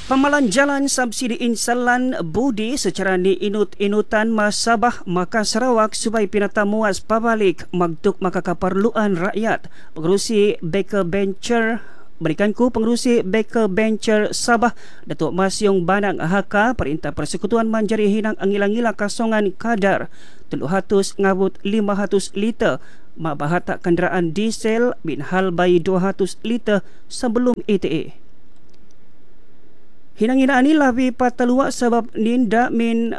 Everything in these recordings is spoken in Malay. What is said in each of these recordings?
Pamalan jalan subsidi insalan budi secara niinut-inutan masabah maka Sarawak supaya pinata muas pabalik magtuk maka keperluan rakyat. Pengerusi Baker Venture pengerusi Baker Venture Sabah Datuk Masyong Banang Ahaka Perintah Persekutuan Manjari Hinang Angila-ngila kasongan kadar 300 ngabut 500 liter mak bahatak kenderaan diesel bin hal bayi 200 liter sebelum ETA. Hinang-hinang ini labi pataluak sebab ninda min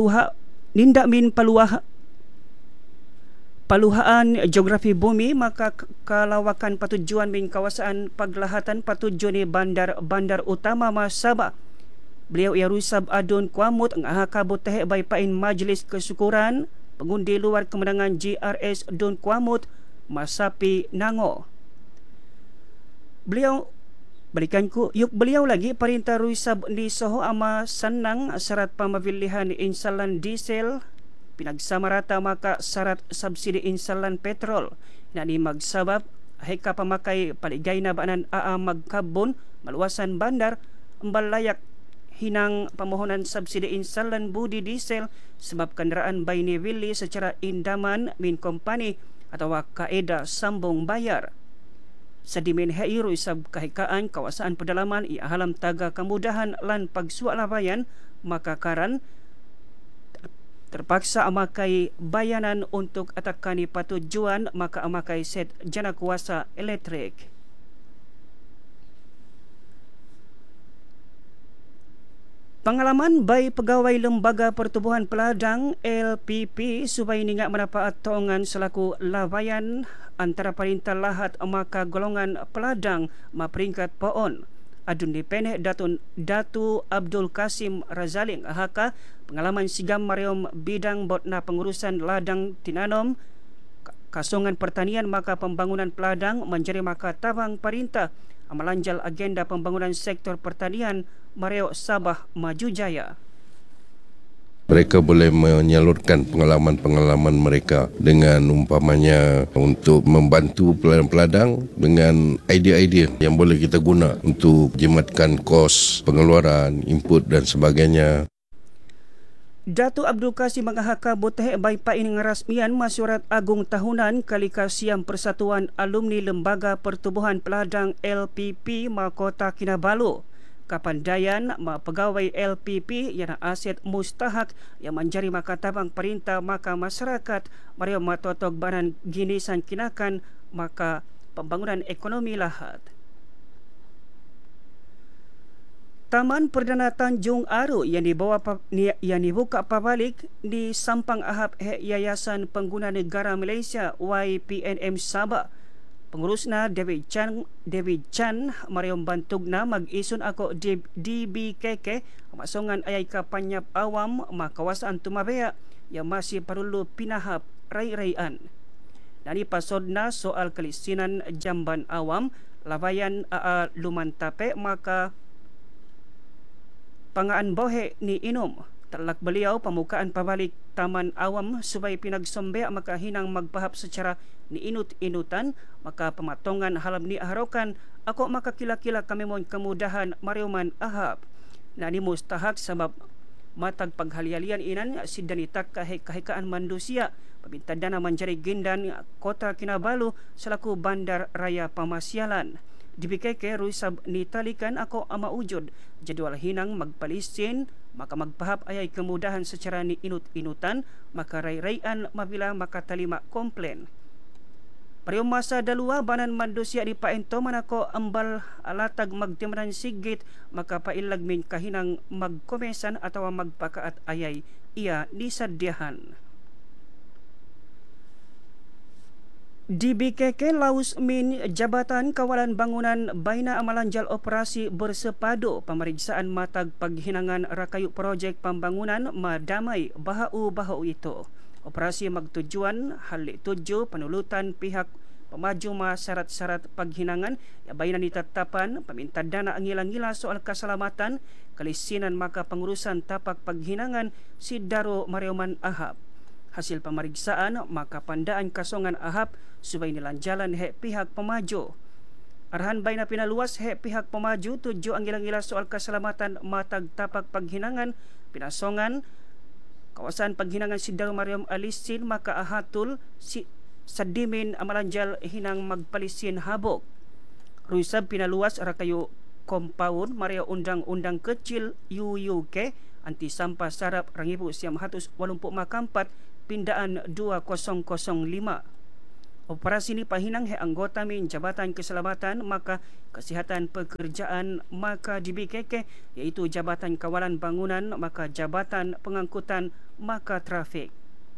paluhaan geografi bumi maka kalawakan patujuan min kawasan paglahatan patujuan ni bandar utama Sabah. Beliau ia rusab adun kuamut ngahaka boteh bay pain majlis kesyukuran pengundi luar kemenangan GRS Dun Kuamut Masapi Nango. Beliau lagi perintah ruisab di Soho ama senang syarat pemilihan insalan diesel pinagsama rata maka syarat subsidi insalan petrol nani magsabab heka pemakai paligay na banan magkabon maluasan bandar embal layak hinang pemohonan subsidi insalan budi diesel sebab kenderaan bayni wili secara indaman min kompani atau kaedah sambung bayar. Sedimen hei ruisab kahikaan kawasan pedalaman ia halam taga kemudahan lan pagsuak labayan maka karan terpaksa amakai bayanan untuk atakani patujuan maka amakai set jana kuasa elektrik. Pengalaman bayi pegawai Lembaga Pertubuhan Peladang LPP supaya ningak mendapat tongan selaku labayan antara perintah lahat maka golongan peladang ma peringkat poon. Adun dipenek Datu Abdul Kasim Razaling ahaka pengalaman sigam mariom bidang botna pengurusan ladang tinanom kasongan pertanian maka pembangunan peladang menjadi maka tabang perintah amalanjal agenda pembangunan sektor pertanian Mareo Sabah Maju Jaya. Mereka boleh menyalurkan pengalaman-pengalaman mereka dengan umpamanya untuk membantu peladang-peladang dengan idea-idea yang boleh kita guna untuk jimatkan kos pengeluaran, input dan sebagainya. Datuk Abdul Kasim mengahaka boteh baipain ngerasmian mesyuarat agung tahunan kalika siam Persatuan Alumni Lembaga Pertubuhan Peladang LPP Makota Kinabalu. Kapandayan pegawai LPP yang aset mustahak yang menjadi makatabang perintah maka masyarakat mariam matotok banan ginisan kinakan maka pembangunan ekonomi lahat. Taman Perdana Tanjung Aru yang dibuka pabalik di Sampang Ahap Yayasan Pengguna Negara Malaysia YPNM Sabah. Pengurusna David Chan mariom bantugna mag-isun ako DBKK masongan ayay kapanyap awam makawasaan tumabaya yang masih perlu pinahap ray-rayan. Nani pasodna soal kelisinan jamban awam labayan lumantape maka pangaan bohe ni inom. Terlak beliau pembukaan pabalik taman awam supaya pinagsombe maka hinang magpahap secara niinut-inutan maka pematongan halam ni harokan ako maka kila-kila kami mon kemudahan mariuman ahap. Nani mustahak sebab matag paghalialian inan sidanitak kahikaan manusia peminta dana menjadi gindan Kota Kinabalu selaku bandar raya pamasyalan. DBKK ruisab nitalikan ako ama ujud jadwal hinang magpalisin maka magpahap ayay kemudahan secara ni inut-inutan maka ray-rayan mabila maka talima komplain. Pariyo masa dalua banan manusia di paento manako ambal alatag magtimanan sigit maka pailag min kahinang magkomesan atau magpakaat ayay iya disadyahan. DBKK laus min Jabatan Kawalan Bangunan Baina Amalanjal Operasi Bersepadu pemeriksaan matag paghinangan rakayu projek pembangunan madamai bahau itu. Operasi magtujuan hal tuju penulutan pihak pemaju syarat-syarat paghinangan yang baina ditetapan peminta dana angila-ngila soal keselamatan kelisinan maka pengurusan tapak paghinangan si Daro Marioman Ahab. Hasil pemeriksaan maka pandaan kasongan ahap supaya nilanjalan pihak pemaju. Arahan bay na pinaluwas pihak pamaju tudyo ang ilang-ila soal kasalamatan matag tapak paghinangan pinasongan kawasan paghinangan si Daw Mariam Alisin makaahatol sa dimin amalanjal hinang magpalisin habok. Ruisab pinaluwas ara kayo compound Maria Undang-Undang Kecil UUK anti-sampah sarap rangipo siyam hatos 80 makampat pindaan 2005. Operasi ni pahinang anggota min Jabatan Keselamatan maka Kesihatan Pekerjaan maka JBKK iaitu Jabatan Kawalan Bangunan maka Jabatan Pengangkutan maka Trafik.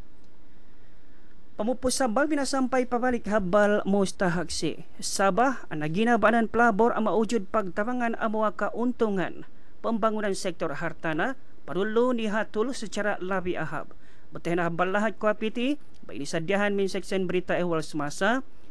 Pamupusabal binasampay pabalik habal mustahaksi. Sabah ang naginabanan plabor ang maujud pagtabangan amuwa kauntungan pembangunan sektor hartana parulo ni hatul secara labi ahab. Beteh na habal lahat ko apiti, baik disadyahan min seksyen berita ehwal semasa,